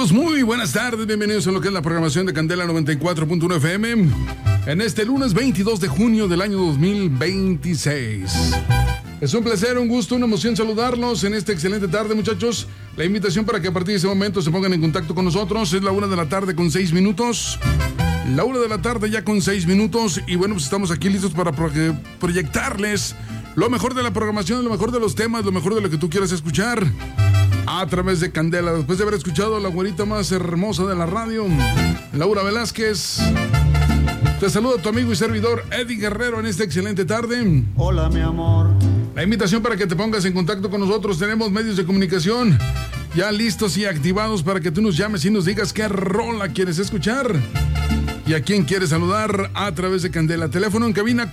Amigos, muy buenas tardes, bienvenidos a lo que es la programación de Candela 94.1 FM en este lunes 22 de junio del año 2026. Es un placer, un gusto, una emoción saludarlos en esta excelente tarde, muchachos. La invitación para que a partir de ese momento se pongan en contacto con nosotros es la 1 de la tarde con 6 minutos. La 1 de la tarde ya con 6 minutos y bueno, pues estamos aquí listos para proyectarles lo mejor de la programación, lo mejor de los temas, lo mejor de lo que tú quieras escuchar a través de Candela. Después de haber escuchado a la güerita más hermosa de la radio, Laura Velázquez, te saluda tu amigo y servidor Eddie Guerrero en esta excelente tarde. Hola, mi amor. La invitación para que te pongas en contacto con nosotros. Tenemos medios de comunicación ya listos y activados para que tú nos llames y nos digas qué rola quieres escuchar y a quién quieres saludar a través de Candela. Teléfono en cabina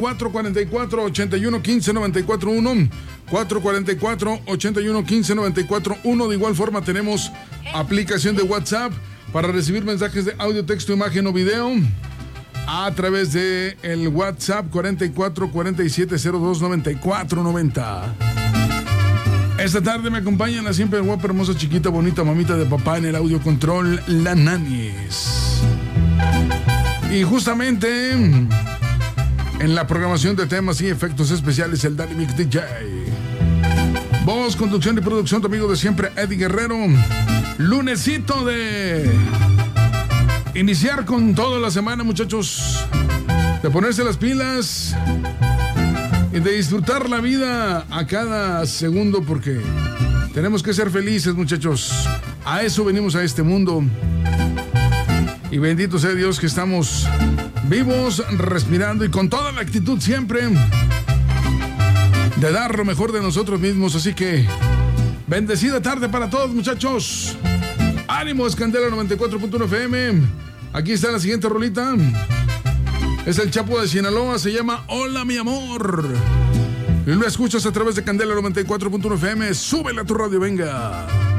444-8115-941, 444-8115-941. De igual forma tenemos aplicación de WhatsApp para recibir mensajes de audio, texto, imagen o video a través de el WhatsApp 44-4702-9490. Esta tarde me acompaña la siempre guapa, hermosa, chiquita, bonita mamita de papá en el audio control, la Nanis. Y justamente en la programación de temas y efectos especiales, el Dynamic DJ. Voz, conducción y producción, tu amigo de siempre, Eddie Guerrero. Lunesito de iniciar con toda la semana, muchachos. De ponerse las pilas y de disfrutar la vida a cada segundo, porque tenemos que ser felices, muchachos. A eso venimos a este mundo. Y bendito sea Dios que estamos vivos, respirando y con toda la actitud siempre de dar lo mejor de nosotros mismos. Así que bendecida tarde para todos, muchachos. Ánimo, es Candela 94.1 FM. Aquí está la siguiente rolita. Es el Chapo de Sinaloa, se llama Hola, mi amor. Y lo escuchas a través de Candela 94.1 FM. Súbele a tu radio, venga.